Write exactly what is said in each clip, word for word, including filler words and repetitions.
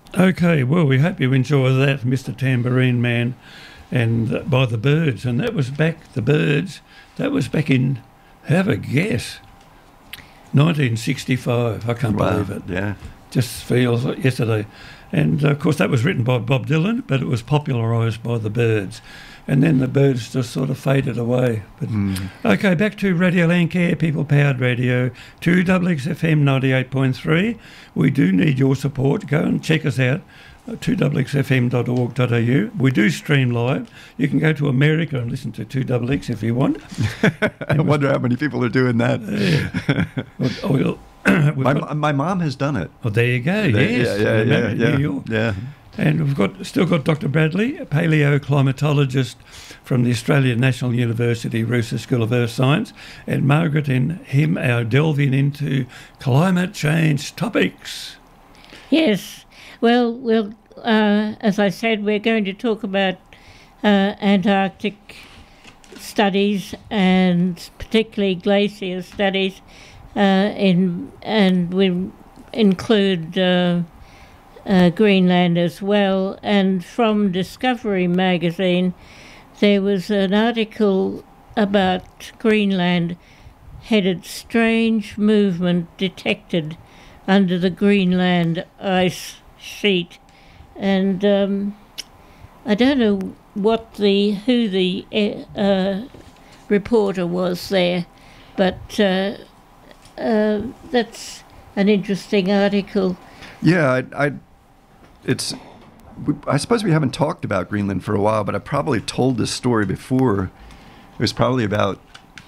Okay, well, we hope you enjoy that, Mister Tambourine Man, and uh, by the Byrds. And that was back, the Byrds, that was back in, have a guess, nineteen sixty-five. I can't Wow. believe it. Yeah. Just feels like yesterday. And, uh, of course, that was written by Bob Dylan, but it was popularised by the Byrds. And then the Byrds just sort of faded away. But Mm. okay, back to Radio Landcare, people-powered radio, two X X F M ninety-eight point three. We do need your support. Go and check us out, two X X F M dot org dot a u. We do stream live. You can go to America and listen to two X X if you want. I wonder how many people are doing that. Yeah. Well, well, we've My, got- my mom has done it. oh, there you go, There- yes. Yeah, yeah, yeah, Remember, yeah. New York. Yeah. And we've got still got Doctor Bradley, a paleoclimatologist from the Australian National University Rooster School of Earth Science, and Margaret and him are delving into climate change topics. Yes. Well, we'll uh, as I said, we're going to talk about uh, Antarctic studies and particularly glacier studies, uh, in and we include uh, uh, Greenland as well. And from Discovery magazine, there was an article about Greenland headed "Strange Movement Detected Under the Greenland Ice Sheet," and um, I don't know what the who the uh, reporter was there, but uh, uh, that's an interesting article. Yeah, I, I it's. we- I suppose we haven't talked about Greenland for a while, but I probably told this story before. It was probably about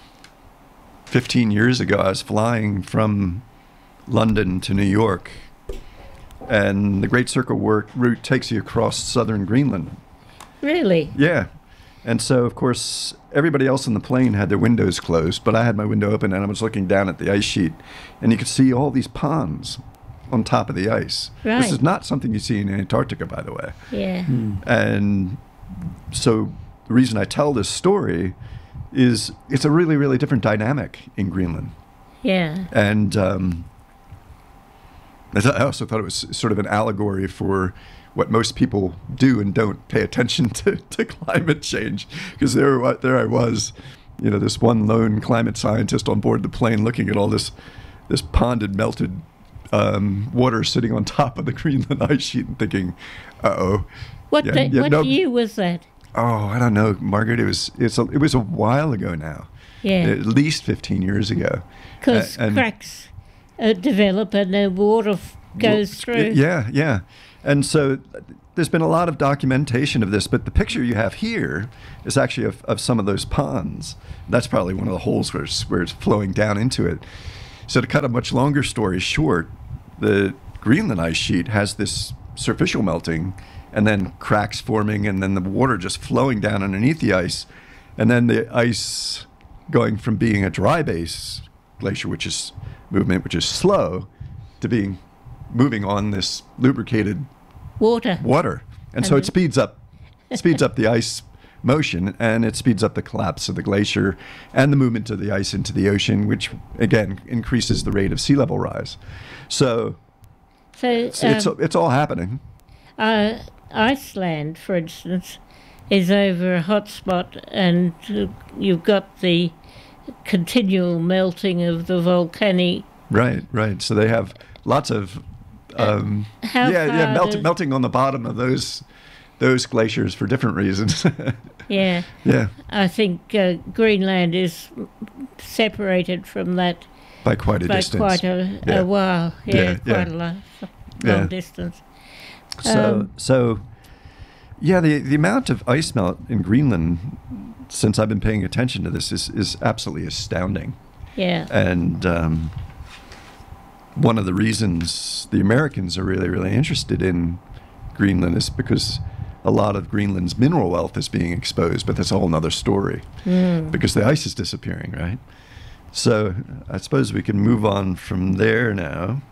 fifteen years ago. I was flying from London to New York, and the Great Circle work, route takes you across southern Greenland. Really? Yeah. And so, of course, everybody else in the plane had their windows closed, but I had my window open and I was looking down at the ice sheet, and you could see all these ponds on top of the ice. This Right. is not something you see in Antarctica, by the way. Yeah. And so the reason I tell this story is it's a really, really different dynamic in Greenland. Yeah. And um, I th- I also thought it was sort of an allegory for what most people do and don't pay attention to, to climate change. Because there, wa- there I was, you know, this one lone climate scientist on board the plane looking at all this, this ponded, melted um, water sitting on top of the Greenland ice sheet and thinking, uh-oh. What Yeah, da- yeah, what no- year was that? Oh, I don't know, Margaret. It was it's a, it was a while ago now. Yeah. At least fifteen years ago. Because A- and- cracks uh, develop and the water f- goes Well, through. Yeah, yeah. And so uh, there's been a lot of documentation of this, but the picture you have here is actually of, of some of those ponds. That's probably one of the holes where it's, where it's flowing down into it. So to cut a much longer story short, the Greenland ice sheet has this superficial melting and then cracks forming and then the water just flowing down underneath the ice. And then the ice going from being a dry base glacier, which is movement, which is slow, to being moving on this lubricated Water. water. And so And it speeds up speeds up the ice motion, and it speeds up the collapse of the glacier and the movement of the ice into the ocean, which again increases the rate of sea level rise. So So it's it's, um, it's all happening. uh, Iceland, for instance, is over a hot spot, and uh, you've got the continual melting of the volcanic. Right, right. So they have lots of um, How yeah, yeah, far melt, does- melting on the bottom of those those glaciers for different reasons. Yeah, Yeah, I think uh, Greenland is separated from that by quite a by distance. quite a, Yeah. a while. Yeah, Yeah, quite yeah. a long, Yeah. long distance. So, Um, so yeah, the the amount of ice melt in Greenland since I've been paying attention to this is is absolutely astounding. Yeah, And um, one of the reasons the Americans are really really interested in Greenland is because a lot of Greenland's mineral wealth is being exposed, but that's a whole nother story Mm. because the ice is disappearing, right? So I suppose we can move on from there now.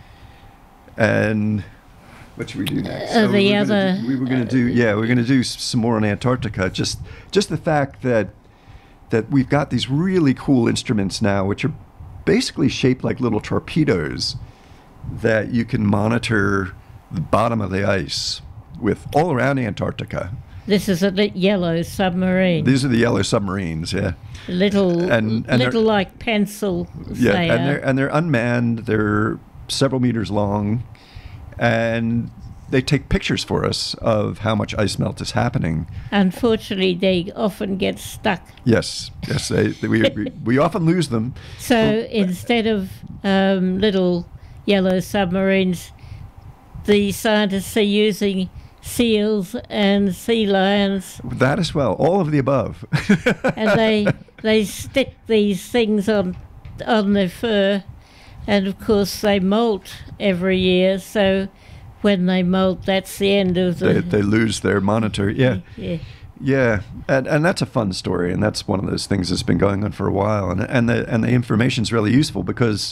And what should we do next? Uh, the we were gonna other- do, we were going to do yeah, we're going to do s- some more on Antarctica. Just just the fact that that we've got these really cool instruments now, which are basically shaped like little torpedoes that you can monitor the bottom of the ice with all around Antarctica. This is a li- yellow submarine. These are the yellow submarines, yeah. Little, And- and little they're- like pencil. Yeah, they and are. they're and they're unmanned. They're several meters long, and they take pictures for us of how much ice melt is happening. Unfortunately, they often get stuck. Yes, yes, they, they- we, we we often lose them. So instead of um, little yellow submarines, the scientists are using seals and sea lions, That as well, all of the above. and they they stick these things on on their fur, and of course they molt every year. So when they molt, that's the end of the. they, they lose their monitor. Yeah, yeah. yeah, and and that's a fun story, and that's one of those things that's been going on for a while, and and the and the information's really useful because,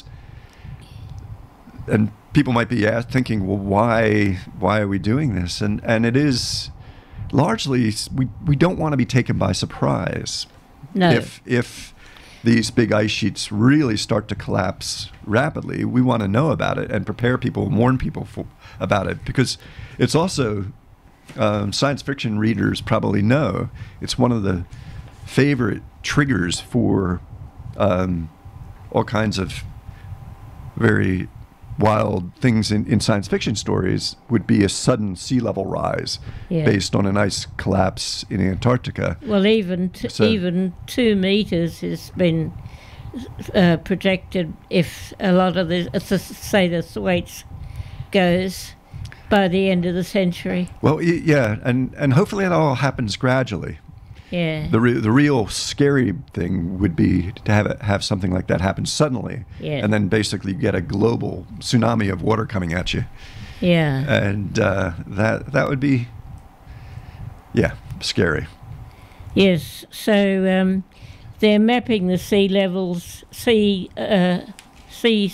and people might be ask, thinking, well, why why are we doing this? And and it is largely s- we we don't want to be taken by surprise. No. If if these big ice sheets really start to collapse rapidly, we want to know about it and prepare people and warn people for, about it, because it's also, um, science fiction readers probably know, it's one of the favorite triggers for um, all kinds of very wild things in, in science fiction stories would be a sudden sea level rise Yeah. based on an ice collapse in Antarctica. Well, even t- So- even two meters has been uh, projected if a lot of the, uh, s- say the Thwaites goes by the end of the century. Well, y- yeah, and, and hopefully it all happens gradually. Yeah. The re- the real scary thing would be to have it, have something like that happen suddenly, Yeah. and then basically you get a global tsunami of water coming at you, yeah. and uh, that that would be, yeah, scary. Yes. So um, they're mapping the sea levels, sea, uh, sea,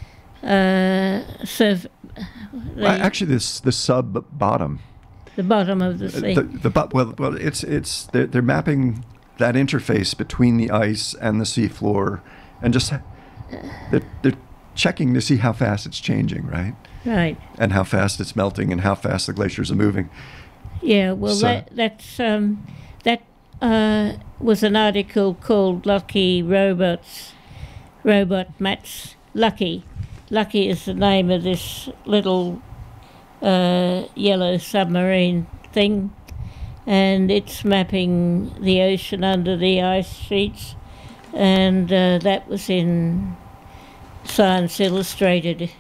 uh, surf. The, Well, actually, this the sub bottom, the bottom of the sea. the, the bu- well, well, it's it's they're, they're mapping that interface between the ice and the seafloor, and just they're, they're checking to see how fast it's changing, right? Right. And how fast it's melting and how fast the glaciers are moving. Yeah, well, So- that that's um, that uh, was an article called "Lucky Robots," robot mats. Lucky, Lucky is the name of this little uh, yellow submarine thing, and it's mapping the ocean under the ice sheets, and uh, that was in Science Illustrated,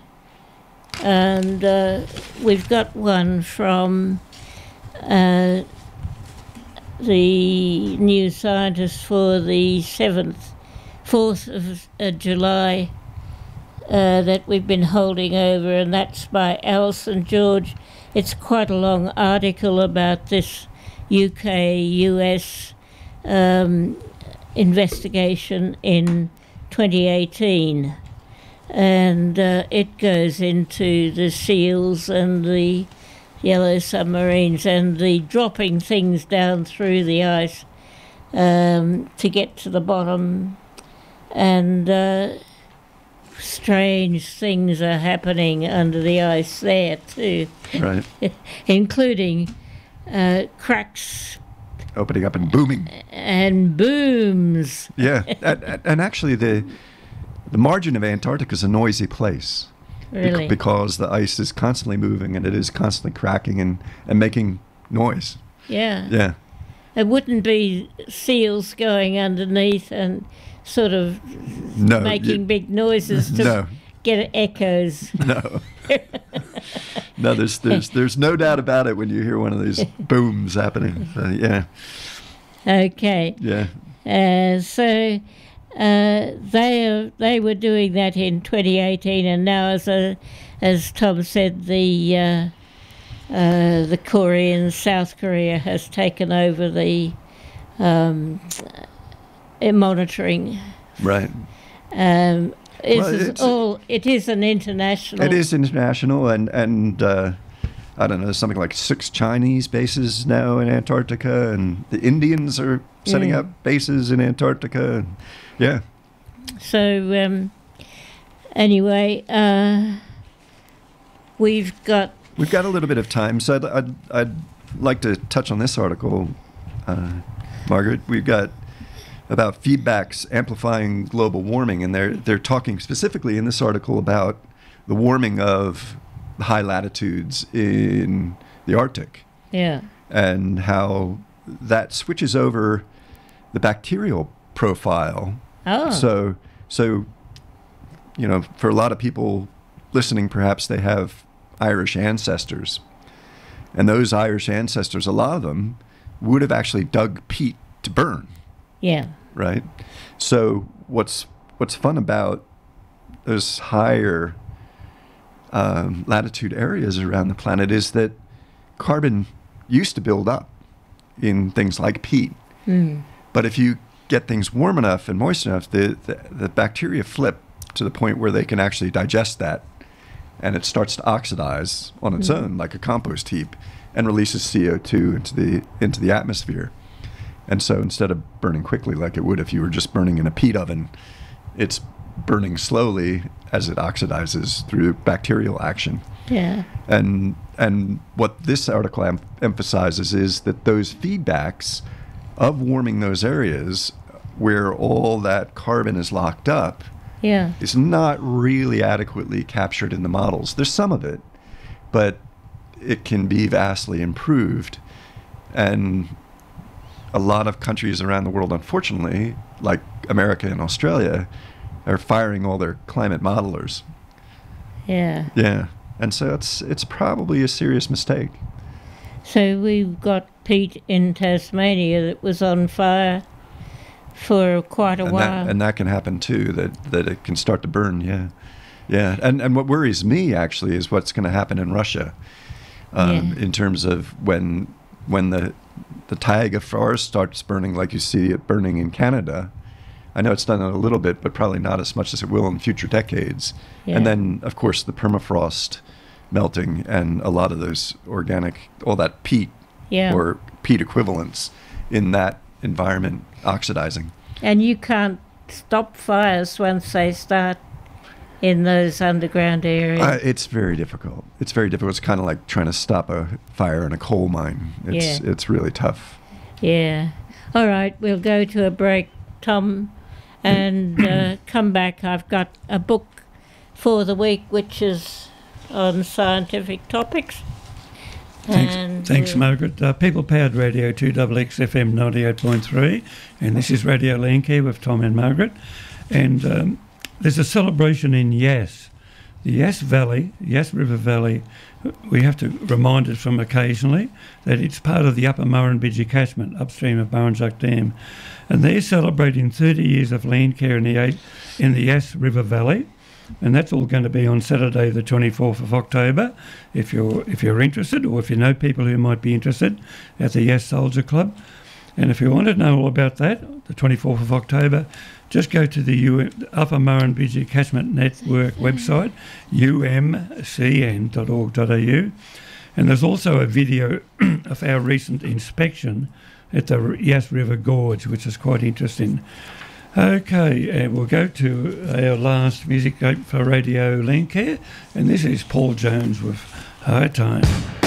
and uh, we've got one from. Uh, the New Scientist for the seventh, fourth of uh, July uh, that we've been holding over, and that's by Alison George. It's quite a long article about this U K U S um, investigation in twenty eighteen, and uh, it goes into the seals and the yellow submarines and the dropping things down through the ice um, to get to the bottom, and uh, strange things are happening under the ice there too, Right. including uh, cracks Opening up and booming. and booms. Yeah. and, and- and actually, the the margin of Antarctica is a noisy place. bec- Really? because the ice is constantly moving and it is constantly cracking and, and making noise. Yeah. Yeah. It wouldn't be seals going underneath and sort of No. making you- big noises to No. get echoes. No. No, there's there's there's no doubt about it when you hear one of these booms happening. So, yeah. Okay. Yeah. Uh, so uh, they are, they were doing that in twenty eighteen, and now, as a, as Tom said, the uh, uh, the Korean South Korea has taken over the um, uh, monitoring. Right. Um, it Well, is it's- all. It is an international. It is international, and and uh, I don't know, something like six Chinese bases now in Antarctica, and the Indians are setting Mm. up bases in Antarctica. And, yeah. So um, anyway, uh, we've got We've got a little bit of time, so I'd, I'd, I'd like to touch on this article, uh, Margaret. We've got about feedbacks amplifying global warming, and they're they're talking specifically in this article about the warming of the high latitudes in the Arctic. Yeah. And how that switches over the bacterial profile. Oh. So, so, you know, for a lot of people listening, perhaps they have Irish ancestors. And those Irish ancestors, a lot of them, would have actually dug peat to burn. Yeah. Right? So what's what's fun about those higher um, latitude areas around the planet is that carbon used to build up in things like peat. Mm. But if you get things warm enough and moist enough, the, the, the bacteria flip to the point where they can actually digest that, and it starts to oxidize on its mm. own like a compost heap and releases C O two into the into the atmosphere. And so instead of burning quickly like it would if you were just burning in a peat oven, it's burning slowly as it oxidizes through bacterial action. Yeah. And and what this article em- emphasizes is that those feedbacks of warming those areas where all that carbon is locked up yeah. is not really adequately captured in the models. There's some of it, but it can be vastly improved. And a lot of countries around the world, unfortunately, like America and Australia, are firing all their climate modelers. Yeah. Yeah. And so it's it's probably a serious mistake. So we've got peat in Tasmania that was on fire for quite a and while. That, and that can happen too, that, that it can start to burn, yeah. Yeah, and, and what worries me actually is what's going to happen in Russia um, Yeah. in terms of when when the the taiga forest starts burning like you see it burning in Canada. I know it's done a little bit, but probably not as much as it will in future decades. Yeah. And then, of course, the permafrost melting and a lot of those organic, all that peat Yeah. or peat equivalents in that environment oxidizing. And you can't stop fires once they start in those underground areas. Uh, it's very difficult. It's very difficult. It's kind of like trying to stop a fire in a coal mine. It's Yeah. it's really tough. Yeah. All right, we'll go to a break, Tom, and uh, come back. I've got a book for the week which is on scientific topics. Thanks, And thanks we'll- Margaret. Uh, People Powered Radio, two X X F M ninety-eight point three, and this is Radio Lenke with Tom and Margaret. And um, there's a celebration in Yass, the Yass Valley, Yass River Valley. We have to remind it from occasionally that it's part of the Upper Murrumbidgee catchment upstream of Burrinjuck Dam. And they're celebrating thirty years of land care in the, eight, in the Yass River Valley. And that's all going to be on Saturday, the twenty-fourth of October, if you're if you're interested, or if you know people who might be interested, at the Yass Soldier Club. And if you want to know all about that, the twenty-fourth of October, just go to the U- Upper Murrumbidgee Catchment Network website, u m c n dot org dot a u. And there's also a video of our recent inspection at the Yass River Gorge, which is quite interesting. Okay, and we'll go to our last music for Radio Lenke, and this is Paul Jones with High Time.